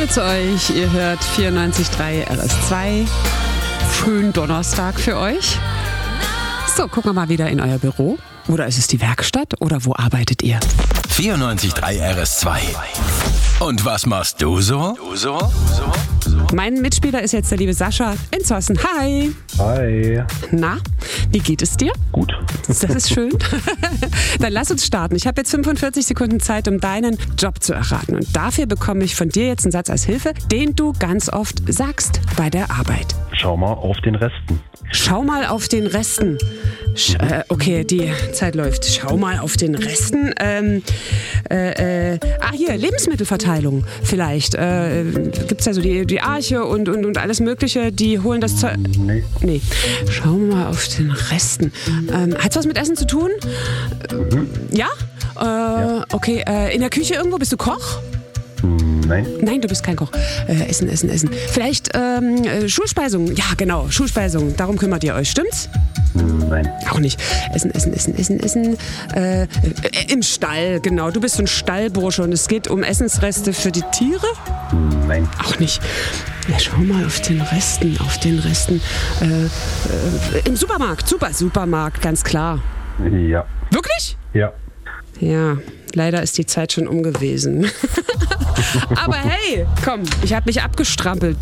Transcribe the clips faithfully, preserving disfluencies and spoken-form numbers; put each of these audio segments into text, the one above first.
grüße euch. Ihr hört vierundneunzig Komma drei R S zwei. Schönen Donnerstag für euch. So, gucken wir mal wieder in euer Büro. Oder ist es die Werkstatt? Oder wo arbeitet ihr? vierundneunzig Komma drei R S zwei. Und was machst du so? Du so? Mein Mitspieler ist jetzt der liebe Sascha in Zossen. Hi. Hi. Na, wie geht es dir? Gut. Das ist schön. Dann lass uns starten. Ich habe jetzt fünfundvierzig Sekunden Zeit, um deinen Job zu erraten. Und dafür bekomme ich von dir jetzt einen Satz als Hilfe, den du ganz oft sagst bei der Arbeit. Schau mal auf den Resten. Schau mal auf den Resten. Sch- äh, okay, die Zeit läuft. Schau mal auf den Resten. Ähm, äh, äh, ah, hier, Lebensmittelverteilung vielleicht. Äh, Gibt es ja so die, die Arche und, und, und alles Mögliche, die holen das Zeug. Nee. Nee. Schau mal auf den Resten. Ähm, hat's was mit Essen zu tun? Mhm. Ja? Äh, Ja. Okay, äh, in der Küche irgendwo? Bist du Koch? Nein. Nein, du bist kein Koch. Äh, essen, essen, essen. Vielleicht ähm, äh, Schulspeisung. Ja, genau, Schulspeisung. Darum kümmert ihr euch, stimmt's? Nein. Auch nicht. Essen, essen, essen, essen, essen. Äh, äh, Im Stall, genau. Du bist so ein Stallbursche und es geht um Essensreste für die Tiere? Nein. Auch nicht. Ja, schau mal auf den Resten, auf den Resten. Äh, äh, Im Supermarkt, super, Supermarkt, ganz klar. Ja. Wirklich? Ja. Ja, leider ist die Zeit schon um gewesen. Aber hey, komm, ich habe mich abgestrampelt.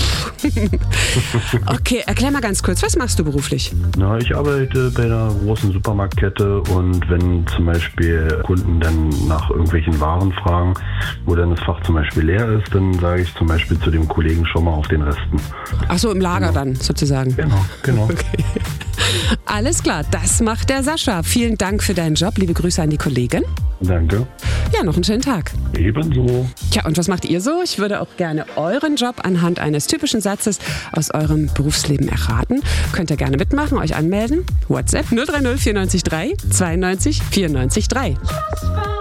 Okay, erklär mal ganz kurz, was machst du beruflich? Na, ich arbeite bei einer großen Supermarktkette und wenn zum Beispiel Kunden dann nach irgendwelchen Waren fragen, wo dann das Fach zum Beispiel leer ist, dann sage ich zum Beispiel zu dem Kollegen, schau mal auf den Resten. Ach so, im Lager Genau. dann sozusagen. Genau, genau. Okay. Alles klar, das macht der Sascha. Vielen Dank für deinen Job. Liebe Grüße an die Kollegin. Danke. Ja, noch einen schönen Tag. Ebenso. Tja, und was macht ihr so? Ich würde auch gerne euren Job anhand eines typischen Satzes aus eurem Berufsleben erraten. Könnt ihr gerne mitmachen, euch anmelden. WhatsApp null drei null vierundneunzig drei zweiundneunzig vierundneunzig drei.